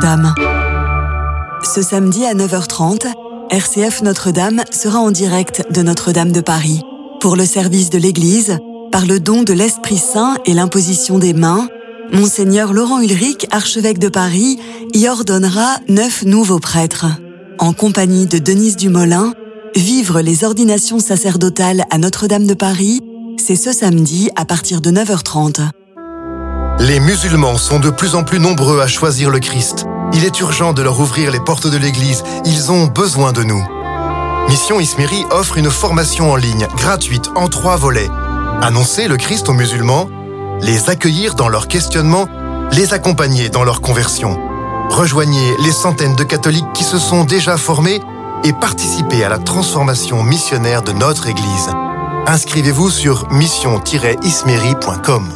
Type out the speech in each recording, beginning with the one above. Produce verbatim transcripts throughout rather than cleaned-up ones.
Notre-Dame. Ce samedi à neuf heures trente, R C F Notre-Dame sera en direct de Notre-Dame de Paris. Pour le service de l'Église, par le don de l'Esprit Saint et l'imposition des mains, Monseigneur Laurent Ulrich, archevêque de Paris, y ordonnera neuf nouveaux prêtres. En compagnie de Denise Dumoulin, vivre les ordinations sacerdotales à Notre-Dame de Paris, c'est ce samedi à partir de neuf heures trente. Les musulmans sont de plus en plus nombreux à choisir le Christ. Il est urgent de leur ouvrir les portes de l'Église. Ils ont besoin de nous. Mission Ismiri offre une formation en ligne, gratuite, en trois volets. Annoncer le Christ aux musulmans, les accueillir dans leur questionnement, les accompagner dans leur conversion. Rejoignez les centaines de catholiques qui se sont déjà formés et participez à la transformation missionnaire de notre Église. Inscrivez-vous sur mission tiret ismiri point com.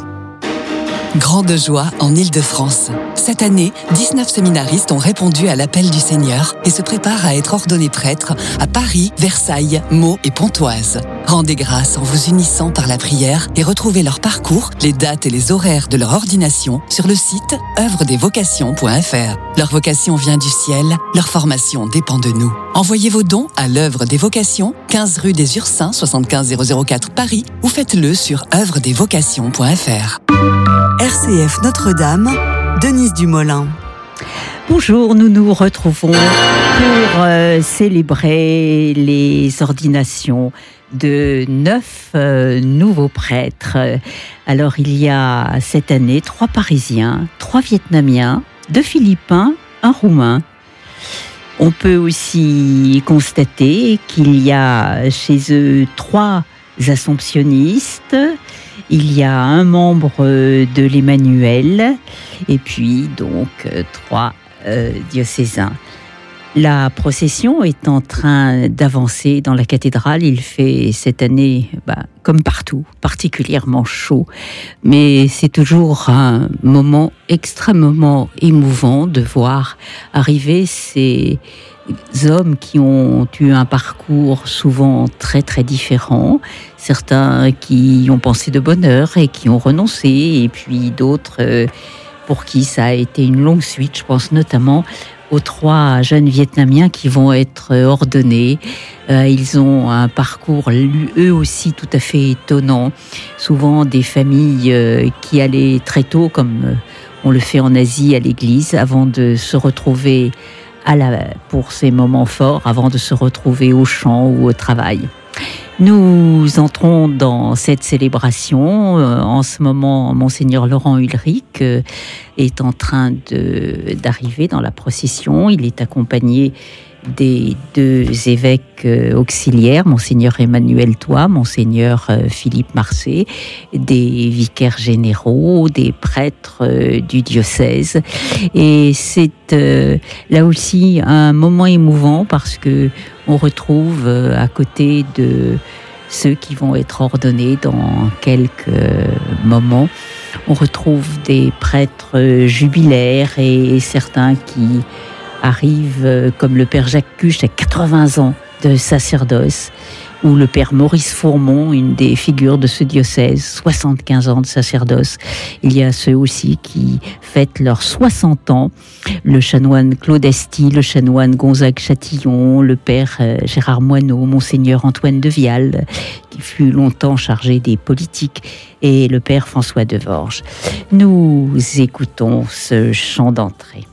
Grande joie en Île-de-France. Cette année, dix-neuf séminaristes ont répondu à l'appel du Seigneur et se préparent à être ordonnés prêtres à Paris, Versailles, Meaux et Pontoise. Rendez grâce en vous unissant par la prière et retrouvez leur parcours, les dates et les horaires de leur ordination sur le site œuvre des vocations point f r. Leur vocation vient du ciel, leur formation dépend de nous. Envoyez vos dons à l'œuvre des vocations, quinze rue des Ursins, soixante-quinze zéro zéro quatre Paris, ou faites-le sur œuvre des vocations point f r. R C F Notre-Dame, Denise Dumoulin. Bonjour, nous nous retrouvons pour euh, célébrer les ordinations de neuf euh, nouveaux prêtres. Alors il y a cette année trois Parisiens, trois Vietnamiens, deux Philippins, un Roumain. On peut aussi constater qu'il y a chez eux trois Assomptionnistes, il y a un membre de l'Emmanuel et puis donc trois euh, diocésains. La procession est en train d'avancer dans la cathédrale. Il fait cette année, bah, comme partout, particulièrement chaud. Mais c'est toujours un moment extrêmement émouvant de voir arriver ces hommes qui ont eu un parcours souvent très très différent. Certains qui ont pensé de bonne heure et qui ont renoncé. Et puis d'autres euh, pour qui ça a été une longue suite. Je pense notamment aux trois jeunes Vietnamiens qui vont être ordonnés. Euh, ils ont un parcours, eux aussi, tout à fait étonnant. Souvent des familles euh, qui allaient très tôt, comme euh, on le fait en Asie, à l'église, avant de se retrouver à la, pour ces moments forts, avant de se retrouver au champ ou au travail. Nous entrons dans cette célébration. En ce moment, Monseigneur Laurent Ulrich est en train de, d'arriver dans la procession. Il est accompagné des deux évêques auxiliaires, Monseigneur Emmanuel Toit, Monseigneur Philippe Marcet, des vicaires généraux, des prêtres du diocèse. Et c'est euh, là aussi un moment émouvant parce que on retrouve à côté de ceux qui vont être ordonnés dans quelques moments, on retrouve des prêtres jubilaires et certains qui arrivent comme le père Jacques Cuche à quatre-vingts ans de sacerdoce, ou le père Maurice Fourmont, une des figures de ce diocèse, soixante-quinze ans de sacerdoce. Il y a ceux aussi qui fêtent leurs soixante ans, le chanoine Claude Esti, le chanoine Gonzague Chatillon, le père Gérard Moineau, Monseigneur Antoine de Vial, qui fut longtemps chargé des politiques, et le père François Devorges. Nous écoutons ce chant d'entrée.